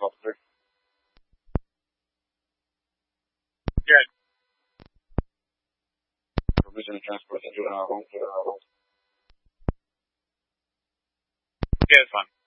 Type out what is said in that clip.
helicopter. Yeah. Provision and transport into our home. Yeah, it's fine.